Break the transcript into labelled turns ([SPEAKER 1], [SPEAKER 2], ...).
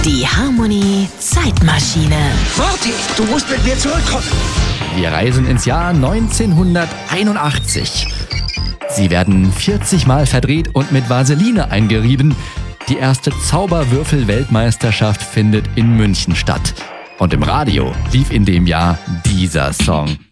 [SPEAKER 1] Die Harmony Zeitmaschine.
[SPEAKER 2] Marty, du musst mit mir zurückkommen.
[SPEAKER 3] Wir reisen ins Jahr 1981. Sie werden 40 Mal verdreht und mit Vaseline eingerieben. Die erste Zauberwürfel-Weltmeisterschaft findet in München statt. Und im Radio lief in dem Jahr dieser Song.